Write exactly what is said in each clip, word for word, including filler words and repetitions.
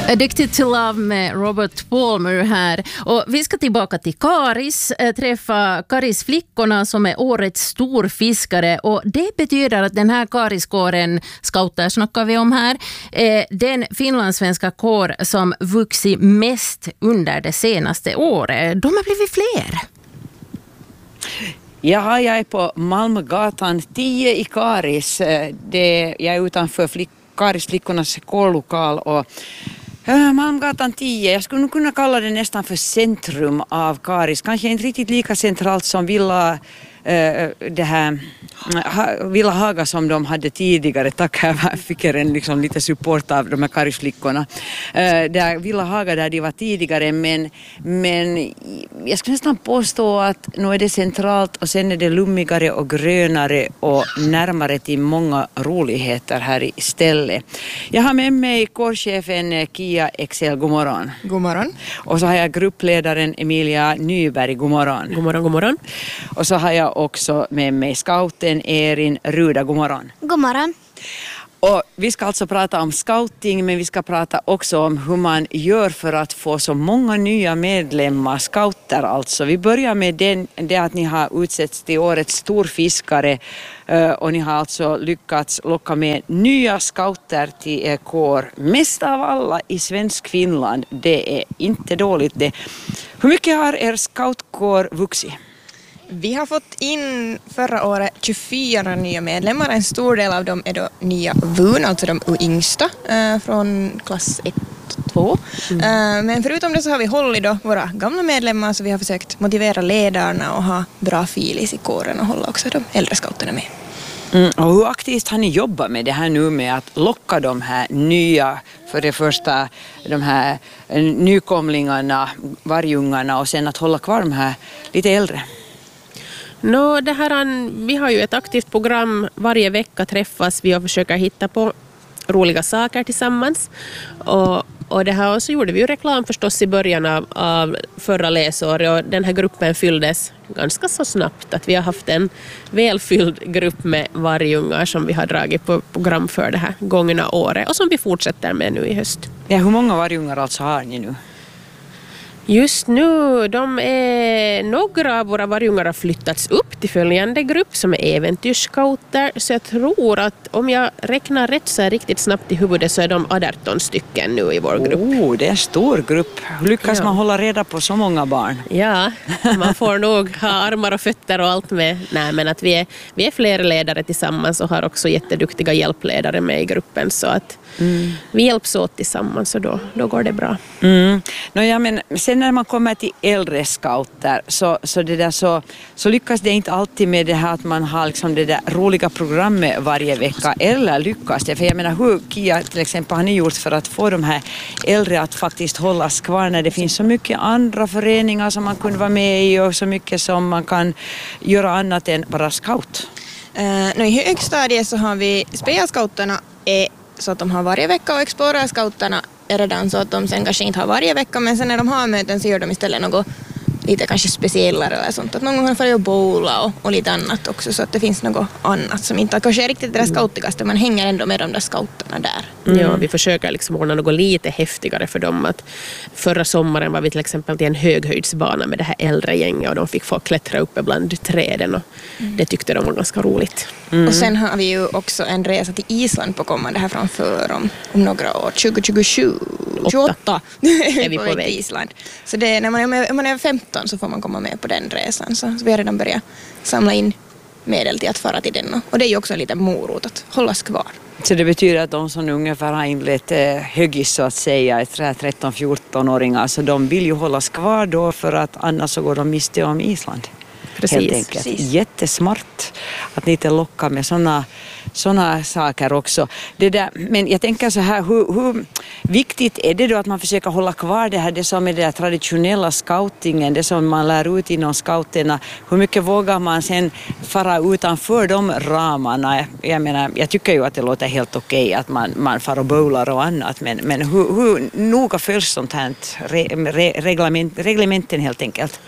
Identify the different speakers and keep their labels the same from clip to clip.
Speaker 1: Addicted to Love med Robert Palmer här. Och vi ska tillbaka till Karis, äh, träffa Karis-flickorna som är årets storfiskare. Och det betyder att den här Kariskåren, scouter snackar vi om här, är den finlandssvenska kår som vuxit mest under det senaste året. De har blivit fler.
Speaker 2: Ja, jag är på Malmögatan tio i Karis. Det, jag är utanför flick, Karisflickornas kårlokal och äh, Malmgatan tio, jag skulle nog kunna kalla det nästan för centrum av Karis. Kanske inte riktigt lika centralt som Villa, äh, det här, ha, Villa Haga som de hade tidigare. Tack, här fick jag en liksom, lite support av de här Karisflickorna. Äh, där Villa Haga där de var tidigare, men, men jag skulle nästan påstå att nu är det centralt och sen är det lummigare och grönare och närmare till många roligheter här istället. Jag har med mig kårchefen Kia Excel, god morgon.
Speaker 3: God morgon.
Speaker 2: Och så har jag gruppledaren Emilia Nyberg, god morgon.
Speaker 4: God morgon, god morgon.
Speaker 2: Och så har jag också med mig scouten Erin Ruda, god morgon.
Speaker 5: God morgon.
Speaker 2: Och vi ska alltså prata om scouting, men vi ska prata också om hur man gör för att få så många nya medlemmar, scouter alltså. Vi börjar med den, det att ni har utsetts till årets storfiskare och ni har alltså lyckats locka med nya scouter till er kår. Mest av alla i svensk Finland, det är inte dåligt det. Hur mycket har er scoutkår vuxit?
Speaker 3: Vi har fått in förra året tjugofyra nya medlemmar. En stor del av dem är då nya V U N, alltså de yngsta äh, från klass ett två. Mm. Äh, men förutom det så har vi hållit då våra gamla medlemmar, så vi har försökt motivera ledarna och ha bra filis i kåren och hålla också de äldre scouterna med.
Speaker 2: Mm, och hur aktivt har ni jobbat med det här nu med att locka de här nya, för det första de här nykomlingarna, vargungarna, och sen att hålla kvar de här lite äldre?
Speaker 4: No, det här, vi har ju ett aktivt program, varje vecka träffas vi och försöker hitta på roliga saker tillsammans. Och, och det här, och så gjorde vi ju reklam förstås i början av, av förra läsåret, och den här gruppen fylldes ganska så snabbt att vi har haft en välfylld grupp med vargungar som vi har dragit på program för det här gångna året och som vi fortsätter med nu i höst.
Speaker 2: Ja, hur många vargungar alltså har ni nu?
Speaker 4: Just nu, de är, några av våra vargungar har flyttats upp till följande grupp som är äventyrsscouter, så jag tror att om jag räknar rätt så är riktigt snabbt i huvudet så är de arton stycken nu i vår grupp.
Speaker 2: Oh, det är en stor grupp. Hur lyckas ja. man hålla reda på så många barn?
Speaker 4: Ja, man får nog ha armar och fötter och allt med. Nej, men att vi är, vi är flera ledare tillsammans och har också jätteduktiga hjälpledare med i gruppen, så att mm. vi hjälps åt tillsammans och då, då går det bra.
Speaker 2: Mm. No, ja, men sen när man kommer till äldre scouter så, så, det där så, så lyckas det inte alltid med det här att man har liksom det där roliga programmet varje vecka, eller lyckas det? För jag menar, hur, Kia, till exempel, har ni gjort för att få de här äldre att faktiskt hållas kvar när det finns så mycket andra föreningar som man kunde vara med i och så mycket som man kan göra annat än bara scout?
Speaker 3: Uh, no, I högstadiet så har vi Speja-scouterna är så att de har varje vecka, och Explorer-scouterna är redan så att de sen kanske inte har varje vecka, men sen när de har möten så gör de istället något lite kanske speciellare eller sånt, att någon gång får jag bowla och, och lite annat också, så att det finns något annat som inte kanske är riktigt det där scoutigaste, man hänger ändå med de där scouterna där.
Speaker 4: Mm. Ja, vi försöker liksom ordna något lite häftigare för dem. Att förra sommaren var vi till exempel till en höghöjdsbana med det här äldre gänget och de fick få klättra uppe bland träden och mm. det tyckte de var ganska roligt.
Speaker 3: Mm. Och sen har vi ju också en resa till Island på kommande här framför om, om några år, tjugo tjugosju tjugoåtta är vi på, på väg till Island. Så det, när man är, med, man är femton så får man komma med på den resan, så, så vi har redan börjat samla in medel till att fara till den, och det är ju också en liten morot att hållas kvar.
Speaker 2: Så det betyder att de som ungefär har inlett eh, högis så att säga, tretton fjorton-åringar, så de vill ju hållas kvar då, för att annars så går de miste om Island.
Speaker 4: Precis.
Speaker 2: Precis. Jättesmart att ni inte lockar med sådana såna saker också. Det där, men jag tänker så här, hur, hur viktigt är det då att man försöker hålla kvar det här, det som är det traditionella scoutingen, det som man lär ut inom scouterna. Hur mycket vågar man sen fara utanför de ramarna? Jag menar, jag tycker ju att det låter helt okej att man, man far och bowlar och annat, men, men hur, hur noga följs sånt här re, re, reglement, reglementen helt enkelt?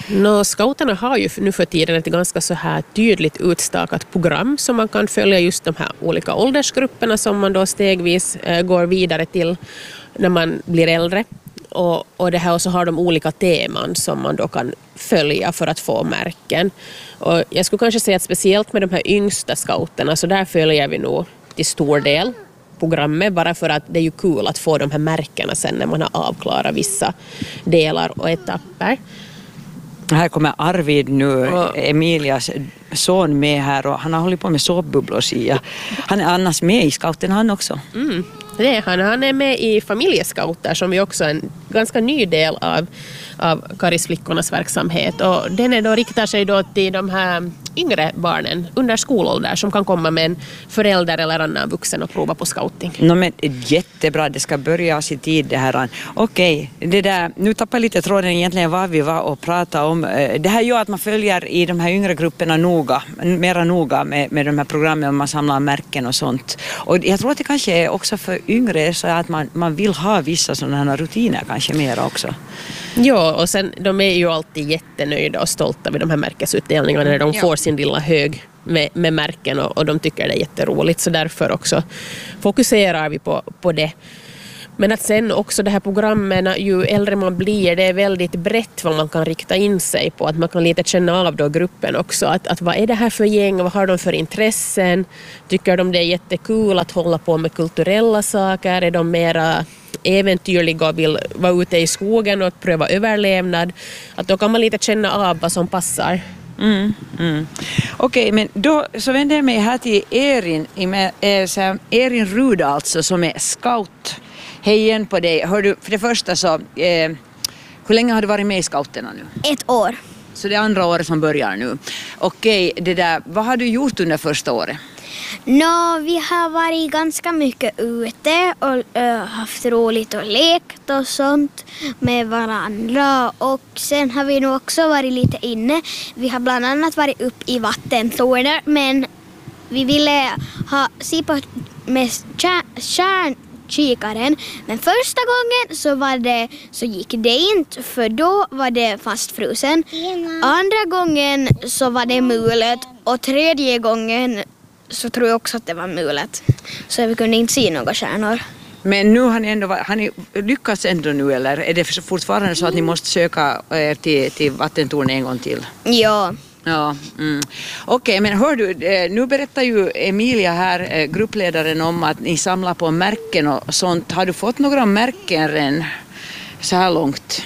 Speaker 4: Nå, scouterna har ju nu för tiden ett ganska så här tydligt utstakat program som man kan följa just de här olika åldersgrupperna som man då stegvis eh, går vidare till när man blir äldre. Och, och det här och så har de olika teman som man då kan följa för att få märken. Och jag skulle kanske säga att speciellt med de här yngsta scouterna så där följer vi nog till stor del programmet bara för att det är ju kul att få de här märkena sen när man har avklarat vissa delar och etapper.
Speaker 2: Här kommer Arvid nu, Emilias son med här och han har hållit på med såpbubblor. Han är annars med i scouten han också.
Speaker 4: Mm, det är han. Han är med i familjescouter som är också en ganska ny del av, av Karisflickornas verksamhet. Och den är då, riktar sig då till de här yngre barnen under skolålder som kan komma med en förälder eller annan vuxen och prova på scouting.
Speaker 2: No, men jättebra, det ska börja i tid det här. Okej, det där, nu tappar jag lite tråden egentligen vad vi var och pratade om. Det här gör att man följer i de här yngre grupperna noga, mera noga med, med de här programmen om man samlar märken och sånt. Och jag tror att det kanske är också för yngre så att man, man vill ha vissa sådana här rutiner kanske mer också.
Speaker 4: Ja, och sen de är ju alltid jättenöjda och stolta vid de här märkesutdelningarna när de ja. får sin lilla hög med, med märken och, och de tycker det är jätteroligt, så därför också fokuserar vi på, på det. Men att sen också det här programmen, ju äldre man blir, det är väldigt brett vad man kan rikta in sig på. Att man kan lite känna av då gruppen också. Att, att vad är det här för gäng? Vad har de för intressen? Tycker de det är jättekul att hålla på med kulturella saker? Är de mera äventyrliga och vill vara ute i skogen och pröva överlevnad? Att då kan man lite känna av vad som passar.
Speaker 2: Mm, mm. Okej, okay, men då så vänder jag mig här till Erin, Erin Ruda alltså, som är scout. Hej igen på dig. Hör du, för det första så, eh, hur länge har du varit med i scouterna nu?
Speaker 5: Ett år.
Speaker 2: Så det är andra året som börjar nu. Okej, det där, vad har du gjort under första året?
Speaker 5: Nå, vi har varit ganska mycket ute och äh, haft roligt och lekt och sånt med varandra. Och sen har vi nog också varit lite inne. Vi har bland annat varit upp i vattentornet, men vi ville ha se på med kärn kikaren. Men första gången så var det så gick det inte, för då var det fastfrusen. Andra gången så var det mulet och tredje gången så tror jag också att det var mulet. Så vi kunde inte se några stjärnor. Men
Speaker 2: nu har ni ändå har ni lyckats ändå nu, eller är det fortfarande så att ni måste söka er till, till vattentornet en gång till?
Speaker 5: Ja.
Speaker 2: Ja, mm. Okej, men hör du, nu berättar ju Emilia här, gruppledaren, om att ni samlar på märken och sånt. Har du fått några märken än så här långt?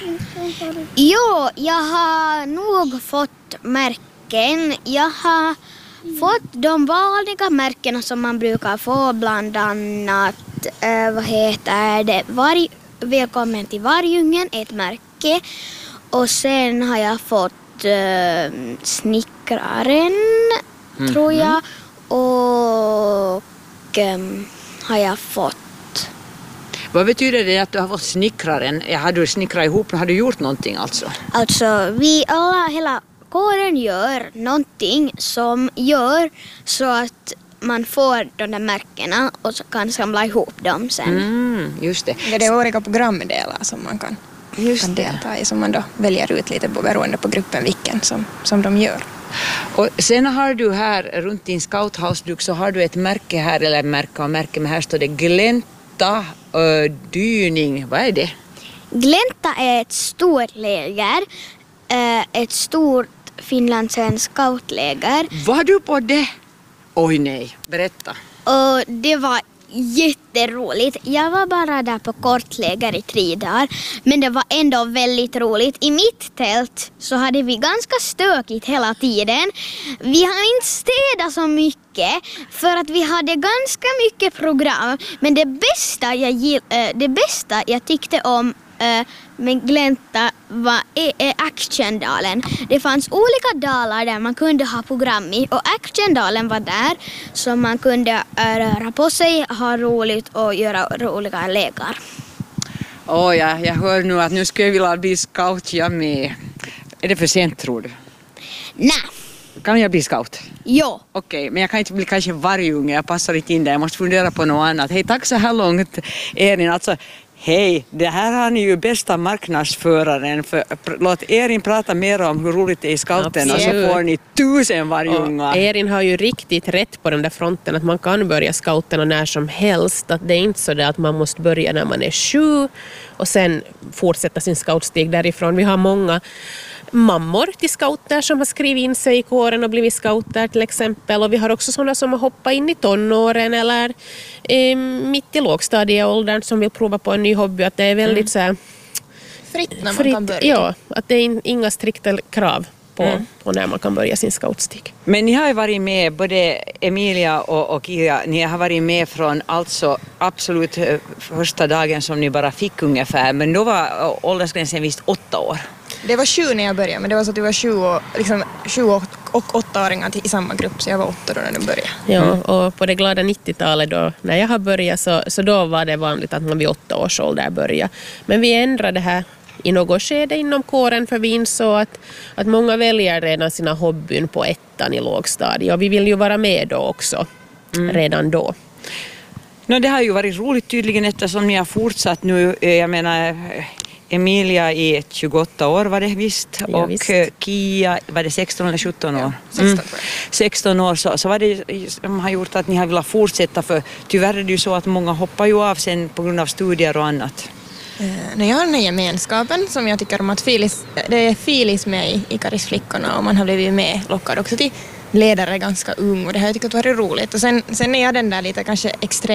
Speaker 5: Jo, jag har nog fått märken. Jag har fått de vanliga märkena som man brukar få, bland annat, eh, vad heter det, Varg, välkommen till Vargungen, ett märke. Och sen har jag fått Uh, snickraren, mm-hmm. tror jag, och um, har jag fått.
Speaker 2: Vad betyder det att du har fått snickraren? Har du snickrat ihop, har du gjort någonting alltså?
Speaker 5: Alltså, vi alla, hela kåren gör någonting som gör så att man får de där märkena och så kan samla ihop dem sen.
Speaker 2: Mm, just det.
Speaker 3: Ja, det är olika programdelar som man kan
Speaker 2: Just
Speaker 3: kan delta i, som man då väljer ut lite beroende på gruppen vilken som, som de gör.
Speaker 2: Och sen har du här runt din scouthalsduk så har du ett märke här, eller märke och märke, men här står det Glänta äh, dyning. Vad är det?
Speaker 5: Glänta är ett stort läger, äh, ett stort finlandssvenskt scoutläger.
Speaker 2: Var du på det? Oj nej, berätta.
Speaker 5: Och det var jätteroligt. Jag var bara där på kortläger i tre dagar, men det var ändå väldigt roligt. I mitt tält så hade vi ganska stökigt hela tiden. Vi har inte städat så mycket för att vi hade ganska mycket program, men det bästa jag, det bästa jag tyckte om med Glänta var Actiondalen. Det fanns olika dalar där man kunde ha program i, och Actiondalen var där så man kunde röra på sig, ha roligt och göra roliga lekar.
Speaker 2: Åh oh ja, jag hör nu att nu skulle jag vilja bli scout jag med. Är det för sent tror du?
Speaker 5: Nej.
Speaker 2: Kan jag bli scout?
Speaker 5: Jo.
Speaker 2: Okej, men jag kan inte bli kanske vargunge, jag passar inte in där, jag måste fundera på något annat. Hej, tack så här långt Erin. Alltså, Hej, det här har ni ju bästa marknadsföraren. För, låt Erin prata mer om hur roligt det är i scouterna så får ni tusen vargungar.
Speaker 4: Erin har ju riktigt rätt på den där fronten att man kan börja scouterna när som helst. Att det är inte så där att man måste börja när man är sju och sen fortsätta sin scoutstig därifrån. Vi har många mammor till scouter som har skrivit in sig i kåren och blivit scouter till exempel. Och vi har också sådana som har hoppat in i tonåren eller eh, mitt i lågstadieåldern som vill prova på en ny hobby. Att det är väldigt mm. så här,
Speaker 3: fritt när man
Speaker 4: fritt,
Speaker 3: kan börja.
Speaker 4: Ja, att det är inga strikta krav på,
Speaker 2: mm.
Speaker 4: på när man kan börja sin scoutstig.
Speaker 2: Men ni har ju varit med, både Emilia och, och Kia, ni har varit med från alltså absolut första dagen som ni bara fick ungefär. Men då var åldersgränsen visst åtta år.
Speaker 3: Det var sju när jag började, men det var så att det var sju och, liksom, sju och, och åttaåringar i samma grupp, så jag var åtta då när de började.
Speaker 4: Ja, mm. och på det glada nittiotalet då, när jag har börjat så, så då var det vanligt att man vid åtta års ålder började. Men vi ändrade det här i något skede inom kåren för vi insåg att, att många väljer redan sina hobbyn på ettan i lågstadiet och vi vill ju vara med då också, mm. redan då.
Speaker 2: No, det har ju varit roligt tydligen eftersom ni har fortsatt nu, jag menar Emilia i tjugoåtta år var det visst
Speaker 4: ja,
Speaker 2: och
Speaker 4: visst.
Speaker 2: Kia var det sexton eller sjutton år?
Speaker 3: Ja, sexton,
Speaker 2: mm. sexton år så, så var det som har gjort att ni har velat fortsätta för tyvärr är det ju så att många hoppar ju av sen på grund av studier och annat.
Speaker 3: Uh, jag har den här gemenskapen som jag tycker om att filis, det är filis med i, i Karisflickorna och man har blivit med lockad också till ledare ganska ung och det har jag tyckt varit roligt och sen, sen är jag den där lite kanske extrem